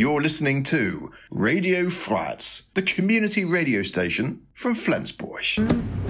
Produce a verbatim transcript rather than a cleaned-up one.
You're listening to Radio Frats, the community radio station from Flensburg.